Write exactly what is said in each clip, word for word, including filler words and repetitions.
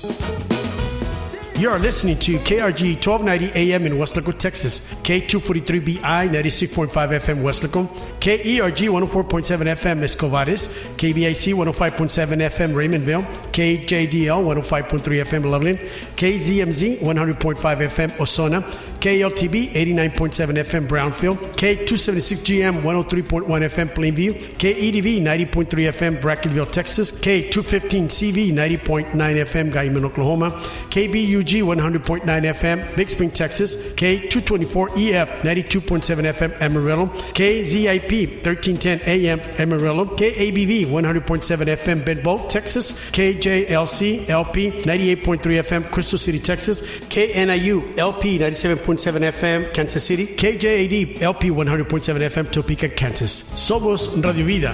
You are listening to K R G twelve ninety A M in Weslaco, Texas, K two forty-three B I ninety-six point five F M Weslaco, K E R G one oh four point seven F M Escovares, K B I C one oh five point seven F M Raymondville, K J D L one oh five point three F M Loveland, K Z M Z one hundred point five F M Osona, K L T B eighty-nine point seven F M Brownfield, K two seventy-six G M one oh three point one F M Plainview, K E D V ninety point three F M Brackenville, Texas, K two fifteen C V ninety point nine F M Guyman, Oklahoma, K B U G one hundred point nine F M Big Spring, Texas, K two twenty-four E F ninety-two point seven F M Amarillo, K Z I P thirteen ten A M Amarillo, K A B V one hundred point seven F M Bedboe, Texas, K J L C L P ninety-eight point three F M Crystal City, Texas, K N I U L P ninety-seven point seven F M Kansas City, K J A D L P one hundred point seven F M Topeka, Kansas. Somos Radio Vida.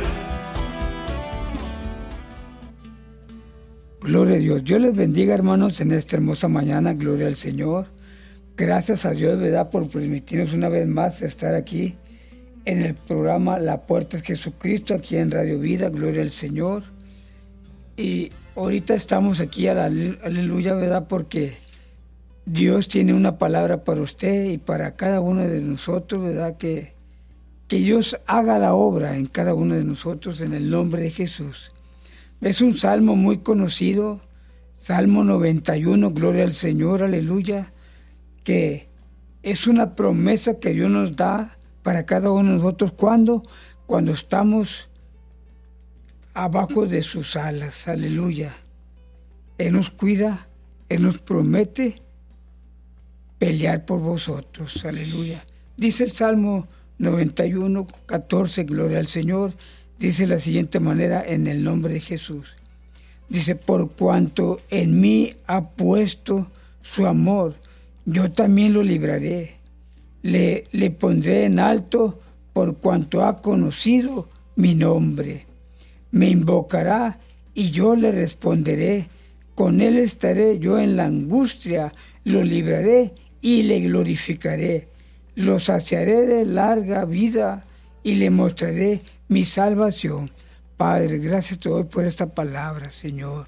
Gloria a Dios. Dios les bendiga, hermanos, en esta hermosa mañana. Gloria al Señor. Gracias a Dios, ¿verdad?, por permitirnos una vez más estar aquí en el programa La Puerta es Jesucristo, aquí en Radio Vida. Gloria al Señor. Y ahorita estamos aquí, aleluya, ¿verdad?, porque Dios tiene una palabra para usted y para cada uno de nosotros, ¿verdad?, que, que Dios haga la obra en cada uno de nosotros en el nombre de Jesús. Es un salmo muy conocido, Salmo noventa y uno, gloria al Señor, aleluya, que es una promesa que Dios nos da para cada uno de nosotros. ¿Cuándo? Cuando estamos abajo de sus alas, aleluya. Él nos cuida, Él nos promete pelear por vosotros, aleluya. Dice el Salmo noventa y uno, catorce, gloria al Señor. Dice de la siguiente manera, en el nombre de Jesús. Dice, por cuanto en mí ha puesto su amor, yo también lo libraré. Le, le pondré en alto por cuanto ha conocido mi nombre. Me invocará y yo le responderé. Con él estaré yo en la angustia, lo libraré y le glorificaré. Lo saciaré de larga vida y le mostraré mi salvación. Padre, gracias te doy por esta palabra, Señor.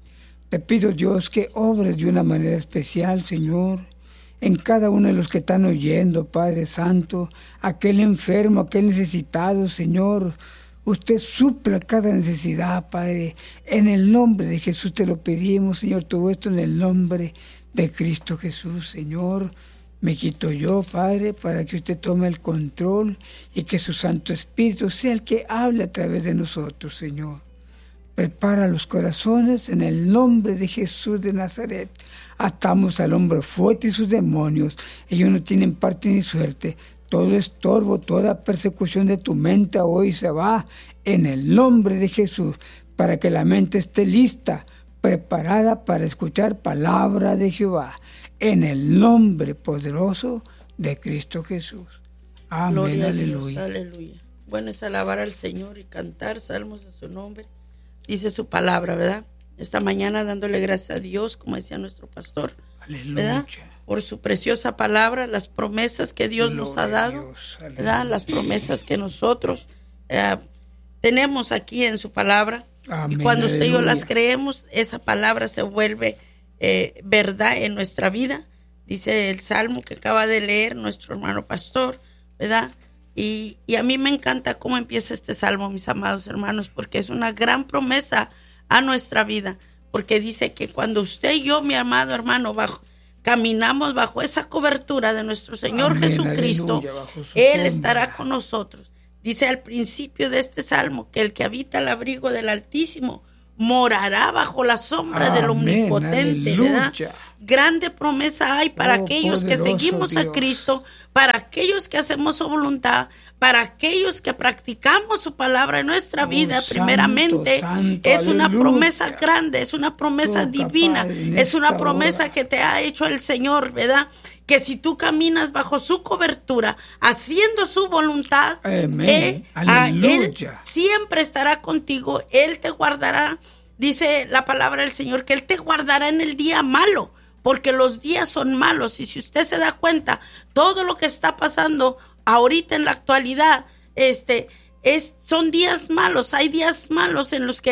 Te pido, Dios, que obres de una manera especial, Señor, en cada uno de los que están oyendo, Padre Santo, aquel enfermo, aquel necesitado, Señor. Usted supla cada necesidad, Padre. En el nombre de Jesús te lo pedimos, Señor, todo esto en el nombre de Cristo Jesús, Señor. Me quito yo, Padre, para que usted tome el control y que su Santo Espíritu sea el que hable a través de nosotros, Señor. Prepara los corazones en el nombre de Jesús de Nazaret. Atamos al hombre fuerte y sus demonios. Ellos no tienen parte ni suerte. Todo estorbo, toda persecución de tu mente hoy se va en el nombre de Jesús, para que la mente esté lista, preparada para escuchar palabra de Jehová. En el nombre poderoso de Cristo Jesús. Amén, Gloria aleluya. A Dios, aleluya. Bueno es alabar al Señor y cantar salmos a su nombre. Dice su palabra, ¿verdad? Esta mañana dándole gracias a Dios, como decía nuestro pastor, aleluya, ¿verdad?, por su preciosa palabra, las promesas que Dios Gloria nos ha dado, Dios, ¿verdad?, las promesas que nosotros eh, tenemos aquí en su palabra. Amén, y cuando usted y yo las creemos, esa palabra se vuelve Eh, verdad en nuestra vida. Dice el salmo que acaba de leer nuestro hermano pastor, ¿verdad? Y, y a mí me encanta cómo empieza este salmo, mis amados hermanos, porque es una gran promesa a nuestra vida, porque dice que cuando usted y yo, mi amado hermano, bajo, caminamos bajo esa cobertura de nuestro Señor Amén, Jesucristo, Él estará con nosotros. Dice al principio de este salmo que el que habita el abrigo del Altísimo morará bajo la sombra Amén, del Omnipotente, aleluya. ¿Verdad? Grande promesa hay para oh, aquellos que seguimos Dios. A Cristo, para aquellos que hacemos su voluntad, para aquellos que practicamos su palabra en nuestra oh, vida, santo, primeramente. Santo, es aleluya. Una promesa grande, es una promesa Toca, divina, Padre, es una promesa hora. Que te ha hecho el Señor, ¿verdad? Que si tú caminas bajo su cobertura, haciendo su voluntad, eh, a Él siempre estará contigo, Él te guardará. Dice la palabra del Señor que Él te guardará en el día malo, porque los días son malos. Y si usted se da cuenta, todo lo que está pasando ahorita en la actualidad, este, es, son días malos. Hay días malos en los que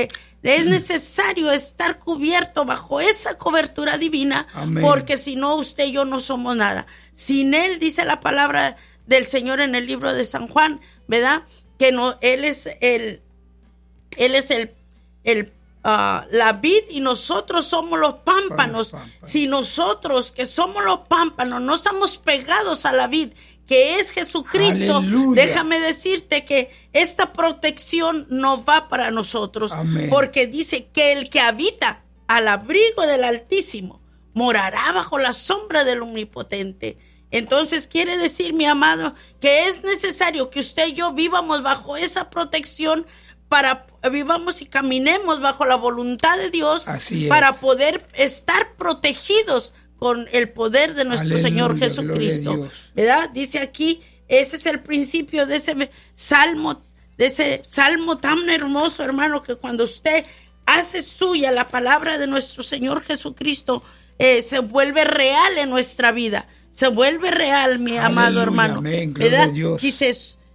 Es necesario estar cubierto bajo esa cobertura divina. Amén. Porque si no, usted y yo no somos nada. Sin Él, dice la palabra del Señor en el libro de San Juan, ¿verdad? Que no, Él es el, Él es el, el uh, la vid y nosotros somos los pámpanos. pámpanos. Si nosotros que somos los pámpanos no estamos pegados a la vid, que es Jesucristo, aleluya, déjame decirte que esta protección no va para nosotros. Amén. Porque dice que el que habita al abrigo del Altísimo morará bajo la sombra del Omnipotente. Entonces quiere decir, mi amado, que es necesario que usted y yo vivamos bajo esa protección, para vivamos y caminemos bajo la voluntad de Dios. Así es. Para poder estar protegidos con el poder de nuestro aleluya, Señor Jesucristo, ¿verdad? Dice aquí, ese es el principio de ese salmo, de ese salmo tan hermoso, hermano, que cuando usted hace suya la palabra de nuestro Señor Jesucristo, eh, se vuelve real en nuestra vida, se vuelve real, mi aleluya, amado hermano, amén, ¿verdad? Dice,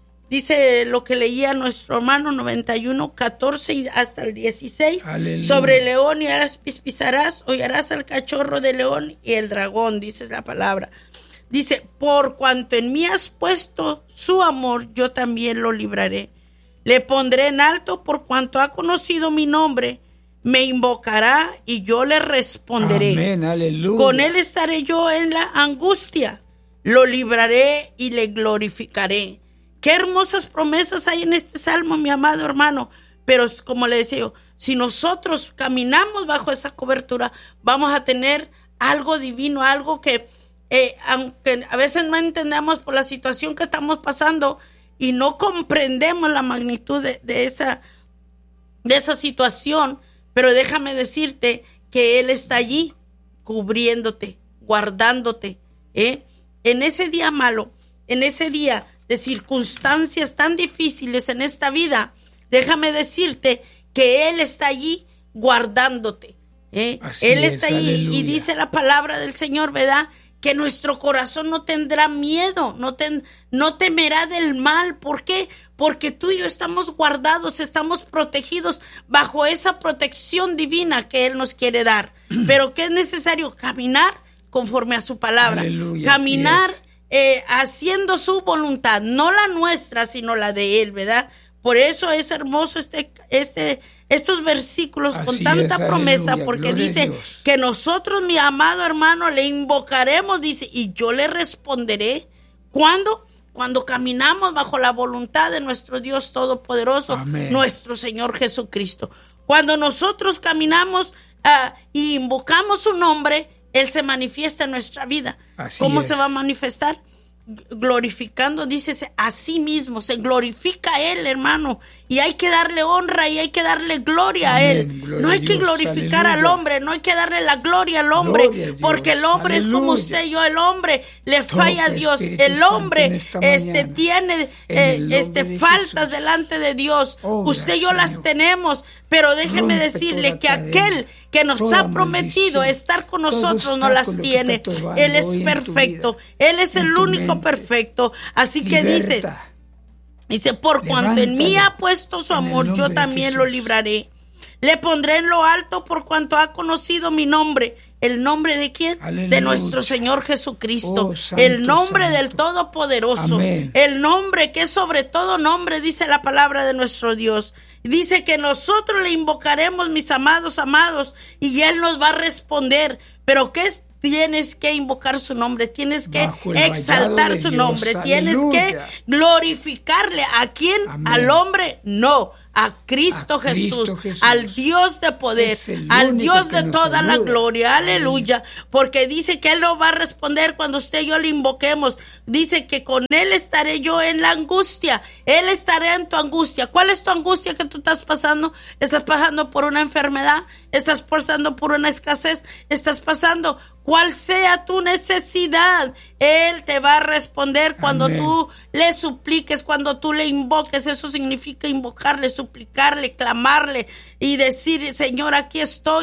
dice lo que leía nuestro hermano noventa y uno, catorce y hasta el dieciséis. Aleluya. Sobre el león y harás pisarás, hollarás al cachorro del león y el dragón, dice la palabra. Dice, por cuanto en mí has puesto su amor, yo también lo libraré. Le pondré en alto por cuanto ha conocido mi nombre. Me invocará y yo le responderé. Amén, aleluya. Con él estaré yo en la angustia. Lo libraré y le glorificaré. Qué hermosas promesas hay en este salmo, mi amado hermano. Pero como le decía yo, si nosotros caminamos bajo esa cobertura, vamos a tener algo divino, algo que, eh, aunque a veces no entendemos por la situación que estamos pasando y no comprendemos la magnitud de, de, esa, de esa situación, pero déjame decirte que Él está allí cubriéndote, guardándote, ¿eh? En ese día malo, en ese día de circunstancias tan difíciles en esta vida, déjame decirte que Él está allí guardándote, ¿eh? Él está es, allí aleluya. Y dice la palabra del Señor, ¿verdad? Que nuestro corazón no tendrá miedo, no, ten, no temerá del mal. ¿Por qué? Porque tú y yo estamos guardados, estamos protegidos bajo esa protección divina que Él nos quiere dar. Pero ¿qué es necesario? Caminar conforme a su palabra. Aleluya, caminar eh, haciendo su voluntad, no la nuestra, sino la de Él, ¿verdad? Por eso es hermoso este, este, estos versículos así con tanta es, promesa, aleluya, porque dice que nosotros, mi amado hermano, le invocaremos, dice, y yo le responderé. ¿Cuándo? Cuando caminamos bajo la voluntad de nuestro Dios Todopoderoso, amén, nuestro Señor Jesucristo. Cuando nosotros caminamos uh, y invocamos su nombre, Él se manifiesta en nuestra vida. Así ¿Cómo es. Se va a manifestar? Glorificando, dice, a sí mismo, se glorifica a Él, hermano, y hay que darle honra y hay que darle gloria amén, a Él. No hay que glorificar aleluya. Al hombre, no hay que darle la gloria al hombre, gloria porque el hombre aleluya. Es como usted y yo, el hombre le falla a Dios, el hombre este tiene eh, este de faltas Jesús. Delante de Dios, oh, usted y yo Señor. Las tenemos, pero déjeme Rompe decirle que aquel que nos ha prometido maldición. Estar con nosotros no las tiene. Él es perfecto, Él es el único perfecto, así que dice, dice, por cuanto en mí ha puesto su amor, yo también lo libraré. Le pondré en lo alto por cuanto ha conocido mi nombre. ¿El nombre de quién? Aleluya. De nuestro Señor Jesucristo. Oh, santo, el nombre santo. Del Todopoderoso. Amén. El nombre que es sobre todo nombre, dice la palabra de nuestro Dios. Dice que nosotros le invocaremos, mis amados, amados, y Él nos va a responder. ¿Pero qué es? Tienes que invocar su nombre, tienes que exaltar su nombre, tienes que glorificarle. ¿A quién? Amén. Al hombre, no. A Cristo, a Jesús, Cristo Jesús, al Dios de poder, al Dios de toda ayuda. La gloria, aleluya, porque dice que Él nos va a responder cuando usted y yo le invoquemos. Dice que con Él estaré yo en la angustia, Él estará en tu angustia. ¿Cuál es tu angustia que tú estás pasando? ¿Estás pasando por una enfermedad? ¿Estás pasando por una escasez? ¿Estás pasando cuál sea tu necesidad? Él te va a responder cuando amén. Tú le supliques, cuando tú le invoques. Eso significa invocarle, suplicarle, clamarle y decir, Señor, aquí estoy.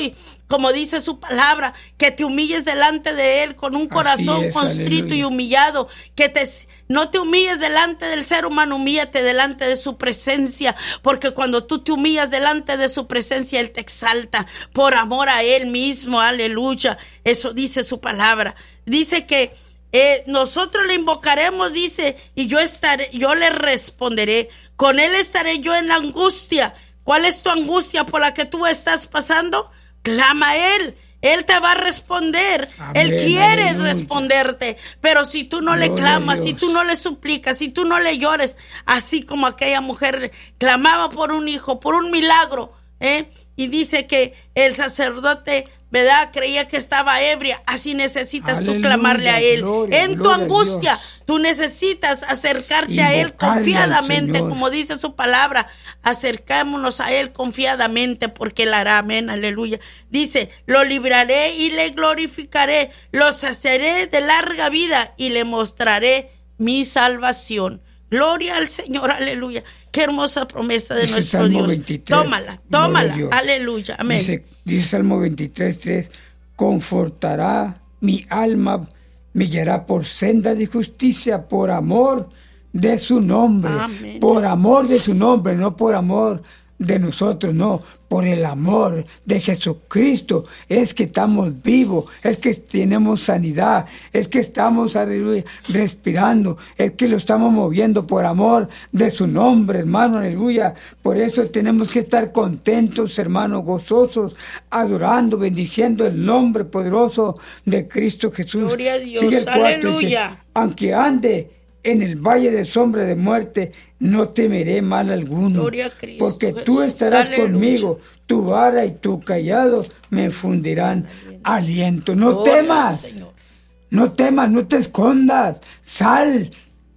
como dice su palabra, que te humilles delante de Él con un corazón es, constrito aleluya. Y humillado, que te, no te humilles delante del ser humano, humíllate delante de su presencia, porque cuando tú te humillas delante de su presencia, Él te exalta por amor a Él mismo, aleluya. Eso dice su palabra. Dice que eh, nosotros le invocaremos, dice, y yo estaré, yo le responderé. Con Él estaré yo en la angustia. ¿Cuál es tu angustia por la que tú estás pasando? Clama a Él. Él te va a responder. Amén, Él quiere aleluya. Responderte. Pero si tú no Gloria le clamas, si tú no le suplicas, si tú no le llores, así como aquella mujer clamaba por un hijo, por un milagro, ¿eh? Y dice que el sacerdote, ¿verdad?, creía que estaba ebria. Así necesitas aleluya, tú clamarle a Él. Gloria, en tu angustia, tú necesitas acercarte Invocarle a Él confiadamente, como dice su palabra. Acercémonos a Él confiadamente, porque Él hará. Amén, aleluya. Dice, lo libraré y le glorificaré, lo saciaré de larga vida y le mostraré mi salvación. Gloria al Señor, aleluya. Qué hermosa promesa de dice nuestro Salmo Dios. veintitrés, tómala, tómala, aleluya, amén. Dice, dice Salmo veintitrés, tres, confortará mi alma, me guiará por senda de justicia, por amor de su nombre. Amén. Por amor de su nombre, no por amor de nosotros, no, por el amor de Jesucristo es que estamos vivos, es que tenemos sanidad, es que estamos, aleluya, respirando, es que lo estamos moviendo por amor de su nombre, hermano, aleluya. Por eso tenemos que estar contentos, hermanos, gozosos, adorando, bendiciendo el nombre poderoso de Cristo Jesús. Gloria a Dios, Sigue el aleluya. Dice, aunque ande en el valle de sombra de muerte, no temeré mal alguno, porque Jesús, tú estarás aleluya. Conmigo, tu vara y tu callado me infundirán aliento. No Gloria temas, Señor. no temas, no te escondas, sal,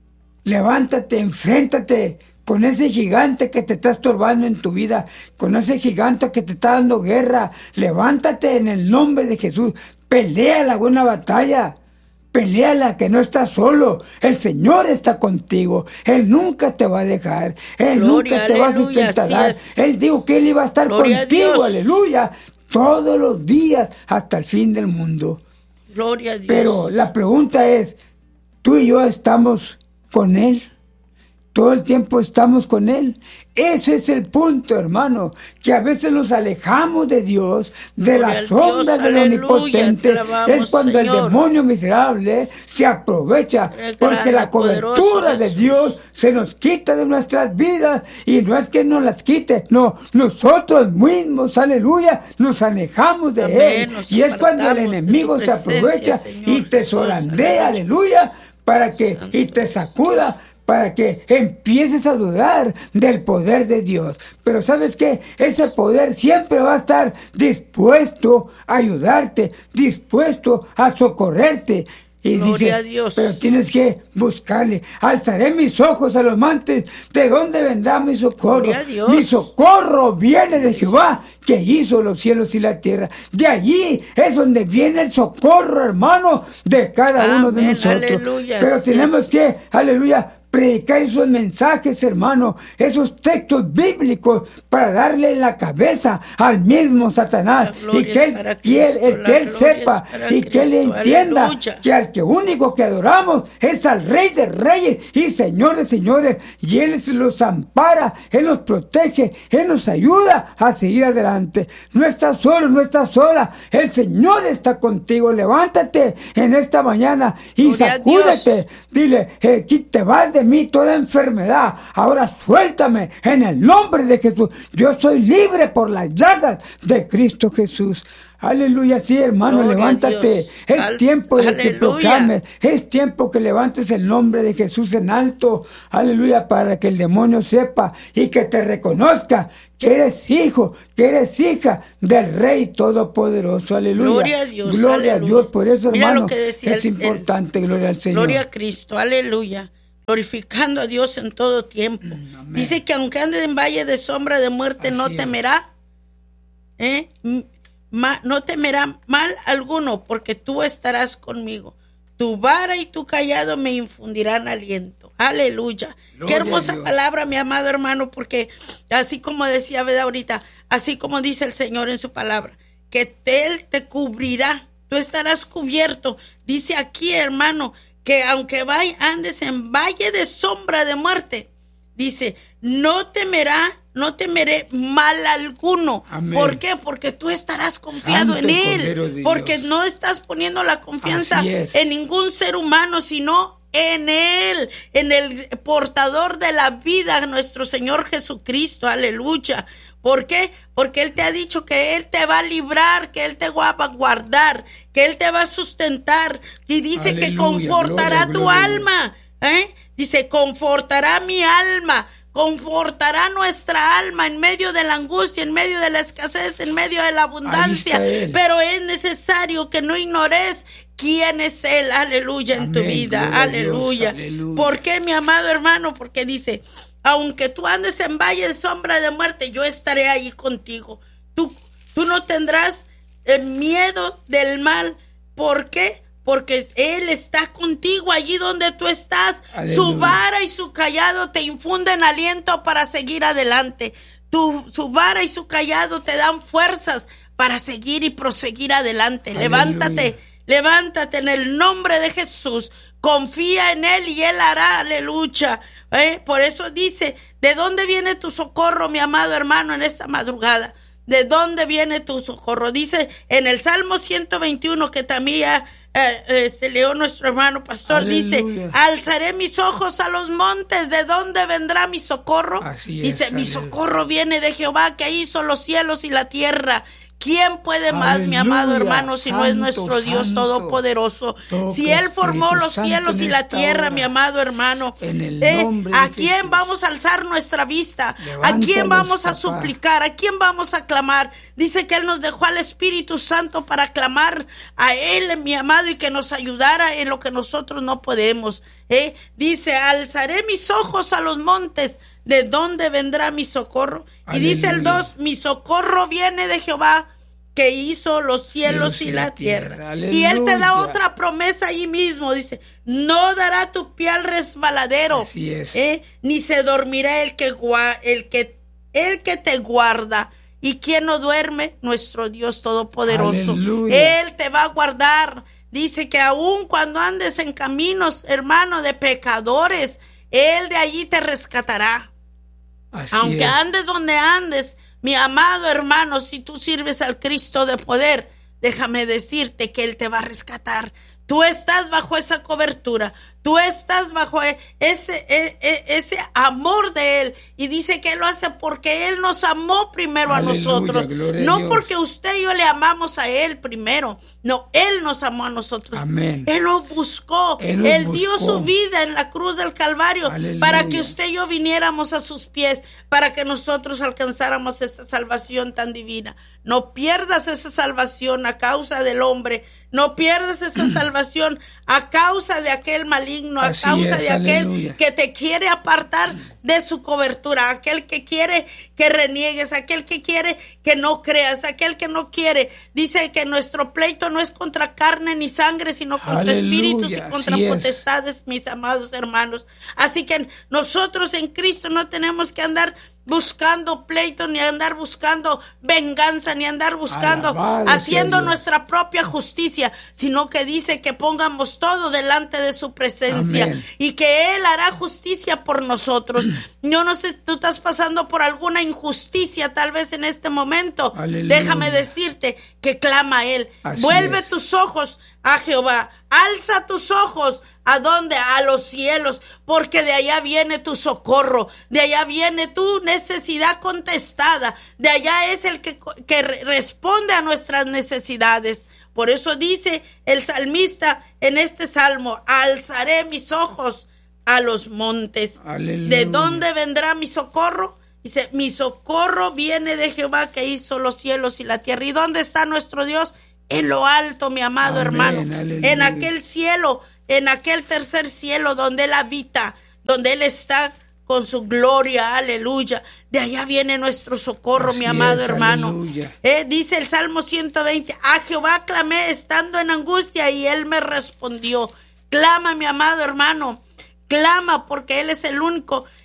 levántate, enfréntate con ese gigante que te está estorbando en tu vida, con ese gigante que te está dando guerra. Levántate en el nombre de Jesús, pelea la buena batalla. Peléala, que no estás solo. El Señor está contigo. Él nunca te va a dejar. Él Gloria, nunca te aleluya, va a sustentar. Él dijo que Él iba a estar Gloria contigo, a aleluya, todos los días hasta el fin del mundo. Gloria a Dios. Pero la pregunta es, ¿tú y yo estamos con Él? Todo el tiempo estamos con Él. Ese es el punto, hermano, que a veces nos alejamos de Dios, de Gloria la sombra Dios, del aleluya, Omnipotente. Es cuando Señor. El demonio miserable se aprovecha, porque la cobertura de Dios se nos quita de nuestras vidas, y no es que nos las quite, no, nosotros mismos, aleluya, nos alejamos de Amén, Él. Y es cuando el enemigo se aprovecha, Señor, y te zorandea, aleluya, para que, Santo y te sacuda, para que empieces a dudar del poder de Dios. Pero ¿sabes qué? Ese poder siempre va a estar dispuesto a ayudarte, dispuesto a socorrerte. Y Gloria dices, a Dios. Pero tienes que buscarle. Alzaré mis ojos a los montes. ¿De dónde vendrá mi socorro? Mi socorro viene de Jehová, que hizo los cielos y la tierra. De allí es donde viene el socorro, hermano, de cada Amén, uno de nosotros. Aleluya, pero tenemos es. que, aleluya, predicar esos mensajes, hermano, esos textos bíblicos, para darle la cabeza al mismo Satanás, y que él, Cristo, y él, el que él sepa y Cristo, que él entienda aleluya. Que al que único que adoramos es al Rey de Reyes y Señor de Señores, y Él los ampara, Él los protege, Él nos ayuda a seguir adelante. No estás solo, no estás sola, el Señor está contigo. Levántate en esta mañana y Gloria sacúdete, dile, eh, te vas de mí toda enfermedad, ahora suéltame en el nombre de Jesús. Yo soy libre por las llagas de Cristo Jesús. Aleluya, sí, hermano, Gloria levántate. Es Al, tiempo de aleluya. que proclames, es tiempo que levantes el nombre de Jesús en alto. Aleluya, para que el demonio sepa y que te reconozca que eres hijo, que eres hija del Rey Todopoderoso. Aleluya. Gloria a Dios. Gloria aleluya. a Dios. Por eso, Mira hermano, es el, importante, el, gloria al Señor. Gloria a Cristo, aleluya. Glorificando a Dios en todo tiempo. Amén. Dice que aunque ande en valle de sombra de muerte, Así no es. temerá. ¿Eh? Ma, no temerá mal alguno, porque tú estarás conmigo. Tu vara y tu callado me infundirán aliento. Aleluya. Gloria Qué hermosa palabra, mi amado hermano, porque así como decía Veda ahorita, así como dice el Señor en su palabra, que te, Él te cubrirá, tú estarás cubierto. Dice aquí, hermano, que aunque vaya, andes en valle de sombra de muerte, dice, no temerá, no temeré mal alguno. Amén. ¿Por qué? Porque tú estarás confiado Santo en Él, porque no estás poniendo la confianza en ningún ser humano, sino en Él, en el portador de la vida, nuestro Señor Jesucristo. Aleluya. ¿Por qué? Porque Él te ha dicho que Él te va a librar, que Él te va a guardar, que Él te va a sustentar. Y dice Aleluya, que confortará gloria, tu gloria. alma. ¿eh? Dice, confortará mi alma, confortará nuestra alma en medio de la angustia, en medio de la escasez, en medio de la abundancia. Pero es necesario que no ignores quién es Él. Aleluya. Amén, en tu vida. Aleluya. Aleluya. ¿Por qué, mi amado hermano? Porque dice, aunque tú andes en valle de sombra de muerte, yo estaré ahí contigo. Tú, tú no tendrás el miedo del mal. ¿Por qué? Porque Él está contigo allí donde tú estás. Aleluya. Su vara y su callado te infunden aliento para seguir adelante. Tu, su vara y su callado te dan fuerzas para seguir y proseguir adelante. Aleluya. Levántate, levántate en el nombre de Jesús. Confía en Él y Él hará. Aleluya. ¿Eh? Por eso dice, ¿de dónde viene tu socorro, mi amado hermano, en esta madrugada? ¿De dónde viene tu socorro? Dice en el Salmo ciento veintiuno, que también ya eh, eh, se leyó nuestro hermano pastor. Aleluya. Dice, alzaré mis ojos a los montes, ¿de dónde vendrá mi socorro? Así es, dice, aleluya. Mi socorro viene de Jehová, que hizo los cielos y la tierra. ¿Quién puede más, aleluya, mi amado hermano, si santo, no es nuestro Dios santo, todopoderoso? Si Él formó los cielos y la tierra, mi amado hermano, eh, ¿a quién vamos a alzar nuestra vista? ¿A quién vamos a suplicar? ¿A quién vamos a clamar? Dice que Él nos dejó al Espíritu Santo para clamar a Él, mi amado, y que nos ayudara en lo que nosotros no podemos. ¿eh? Dice, alzaré mis ojos a los montes, ¿de dónde vendrá mi socorro? Y aleluya. Dice el dos, mi socorro viene de Jehová, que hizo los cielos Dios y la tierra. tierra. Y Él te da otra promesa allí mismo. Dice, no dará tu pie al resbaladero. Así es. ¿eh? Ni se dormirá el que, el, que, el que te guarda. ¿Y quién no duerme? Nuestro Dios Todopoderoso. Aleluya. Él te va a guardar. Dice que aun cuando andes en caminos, hermano, de pecadores, Él de allí te rescatará. Así Aunque es. Andes donde andes, mi amado hermano, si tú sirves al Cristo de poder, déjame decirte que Él te va a rescatar. Tú estás bajo esa cobertura. Tú estás bajo ese, ese, ese amor de Él. Y dice que Él lo hace porque Él nos amó primero. Aleluya, a nosotros. No a porque usted y yo le amamos a Él primero. No, Él nos amó a nosotros. Amén. Él nos buscó. Él, nos Él buscó. dio su vida en la cruz del Calvario. Aleluya. Para que usted y yo viniéramos a sus pies. Para que nosotros alcanzáramos esta salvación tan divina. No pierdas esa salvación a causa del hombre. No pierdas esa salvación a causa de aquel maligno, a Así causa es, de aquel aleluya. Que te quiere apartar de su cobertura, aquel que quiere que reniegues, aquel que quiere que no creas, aquel que no quiere. Dice que nuestro pleito no es contra carne ni sangre, sino contra aleluya. Espíritus y contra Así potestades, es. Mis amados hermanos. Así que nosotros en Cristo no tenemos que andar buscando pleito, ni andar buscando venganza, ni andar buscando Alabado haciendo Dios. Nuestra propia justicia, sino que dice que pongamos todo delante de su presencia. Amén. Y que Él hará justicia por nosotros. Yo no sé, tú estás pasando por alguna injusticia tal vez en este momento. Aleluya. Déjame decirte que clama a Él. Así Vuelve es. Tus ojos a Jehová. Alza tus ojos. ¿A dónde? A los cielos, porque de allá viene tu socorro, de allá viene tu necesidad contestada, de allá es el que, que responde a nuestras necesidades. Por eso dice el salmista en este salmo, alzaré mis ojos a los montes. Aleluya. ¿De dónde vendrá mi socorro? Dice, mi socorro viene de Jehová, que hizo los cielos y la tierra. ¿Y dónde está nuestro Dios? En lo alto, mi amado Amén, hermano, aleluya. En aquel cielo, en aquel tercer cielo donde Él habita, donde Él está con su gloria, aleluya. De allá viene nuestro socorro, Así mi amado es, hermano. Eh, dice el Salmo ciento veinte, a Jehová clamé estando en angustia y Él me respondió. Clama, mi amado hermano, clama, porque Él es el único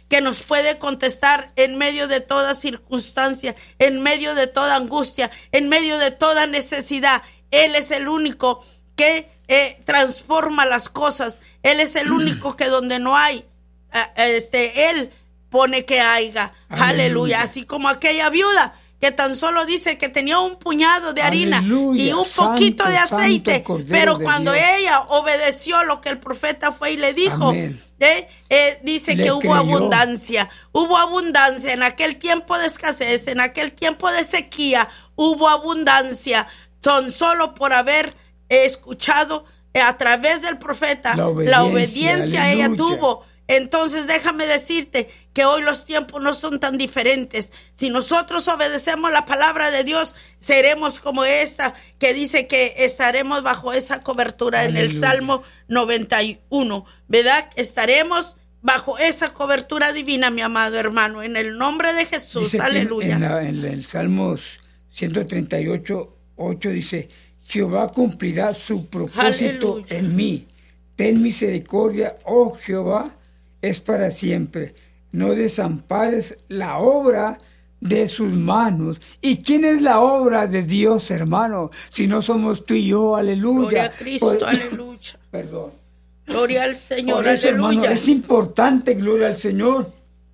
que nos puede contestar en medio de toda circunstancia, en medio de toda angustia, en medio de toda necesidad. Él es el único que eh, transforma las cosas. Él es el único que donde no hay, eh, este, Él pone que haya. Aleluya. Aleluya. Así como aquella viuda que tan solo dice que tenía un puñado de harina, aleluya, y un poquito santo, de aceite, pero cuando de ella obedeció lo que el profeta fue y le dijo, eh, eh, dice le que hubo creyó. abundancia, hubo abundancia en aquel tiempo de escasez, en aquel tiempo de sequía, hubo abundancia, son solo por haber eh, escuchado eh, a través del profeta, la obediencia, la obediencia ella tuvo. Entonces déjame decirte que hoy los tiempos no son tan diferentes. Si nosotros obedecemos la palabra de Dios, seremos como esta que dice que estaremos bajo esa cobertura. Aleluya. En el Salmo noventa y uno, ¿verdad? Estaremos bajo esa cobertura divina, mi amado hermano, en el nombre de Jesús. Dice aleluya. En, la, en el Salmo ciento treinta y ocho, ocho dice, Jehová cumplirá su propósito aleluya. En mí. Ten misericordia, oh Jehová, es para siempre. No desampares la obra de sus manos. ¿Y quién es la obra de Dios, hermano? Si no somos tú y yo, aleluya. Gloria a Cristo, Por... aleluya. Perdón. Gloria al Señor, Por eso, aleluya. Hermano, es importante, gloria al Señor,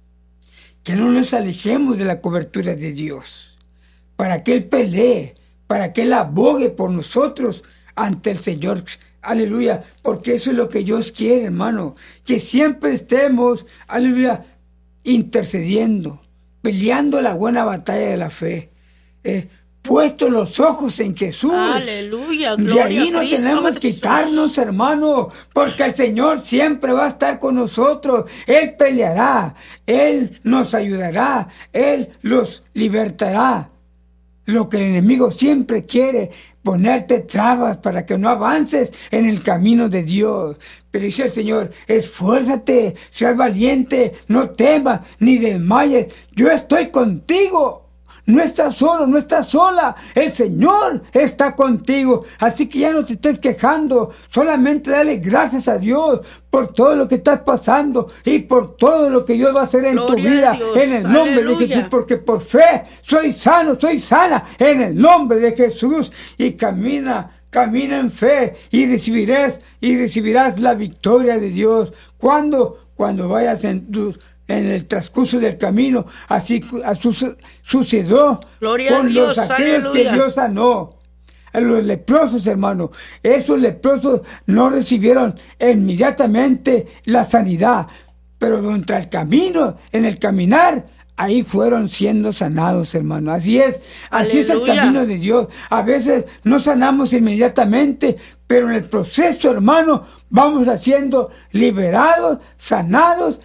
que no nos alejemos de la cobertura de Dios, para que Él pelee, para que Él abogue por nosotros ante el Señor. Aleluya, porque eso es lo que Dios quiere, hermano, que siempre estemos, aleluya, intercediendo, peleando la buena batalla de la fe, eh, puesto los ojos en Jesús. Aleluya, gloria. De ahí no Cristo, tenemos que quitarnos, hermano, porque el Señor siempre va a estar con nosotros. Él peleará, Él nos ayudará, Él los libertará. Lo que el enemigo siempre quiere, ponerte trabas para que no avances en el camino de Dios. Pero dice el Señor, esfuérzate, seas valiente, no temas ni desmayes. Yo estoy contigo. No estás solo, no estás sola. El Señor está contigo. Así que ya no te estés quejando. Solamente dale gracias a Dios por todo lo que estás pasando y por todo lo que Dios va a hacer en Gloria tu vida. En el nombre aleluya. De Jesús. Porque por fe soy sano, soy sana. En el nombre de Jesús. Y camina. Camina en fe y recibirás, y recibirás la victoria de Dios. ¿Cuándo? Cuando vayas en tus en el transcurso del camino, así, así sucedió Gloria con Dios, los aquellos aleluya. Que Dios sanó. A los leprosos, hermano, esos leprosos no recibieron inmediatamente la sanidad, pero durante el camino, en el caminar, ahí fueron siendo sanados, hermano. Así es, así aleluya. Es el camino de Dios. A veces no sanamos inmediatamente, pero en el proceso, hermano, vamos haciendo liberados, sanados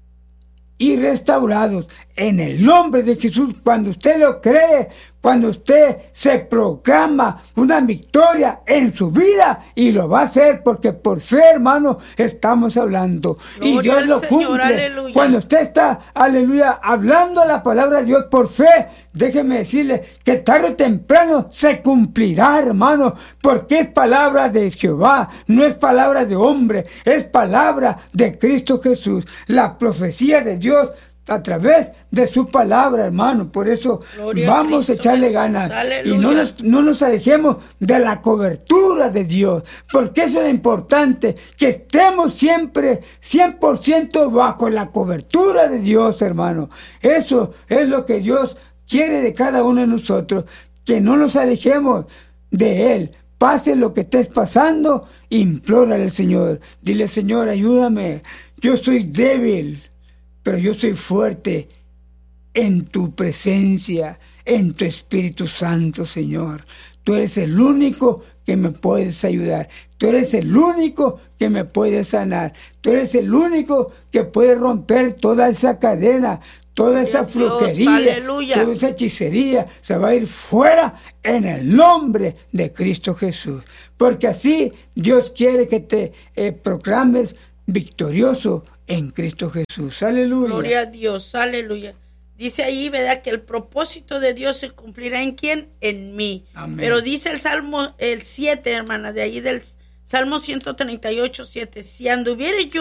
y restaurados en el nombre de Jesús. Cuando usted lo cree, cuando usted se proclama una victoria en su vida, y lo va a hacer porque por fe, hermano, estamos hablando. Gloria y Dios lo Señor, cumple. Aleluya. Cuando usted está, aleluya, hablando la palabra de Dios por fe, déjeme decirle que tarde o temprano se cumplirá, hermano, porque es palabra de Jehová, no es palabra de hombre, es palabra de Cristo Jesús. La profecía de Dios a través de su palabra, hermano. Por eso Gloria vamos a, a echarle Jesús. Ganas. Aleluya. Y no nos, no nos alejemos de la cobertura de Dios, porque eso es importante, que estemos siempre cien por ciento bajo la cobertura de Dios, hermano. Eso es lo que Dios quiere de cada uno de nosotros, que no nos alejemos de Él. Pase lo que estés pasando, implórale al Señor. Dile, Señor, ayúdame. Yo soy débil, pero yo soy fuerte en tu presencia, en tu Espíritu Santo, Señor. Tú eres el único que me puedes ayudar. Tú eres el único que me puedes sanar. Tú eres el único que puede romper toda esa cadena, toda esa brujería, toda esa hechicería. Se va a ir fuera en el nombre de Cristo Jesús. Porque así Dios quiere que te eh, proclames victorioso en Cristo Jesús. Aleluya. Gloria a Dios. Aleluya. Dice ahí, ¿verdad?, que el propósito de Dios se cumplirá en quién, en mí. Amén. Pero dice el Salmo, el siete, hermana, de ahí del Salmo ciento treinta y ocho, siete. Si anduviere yo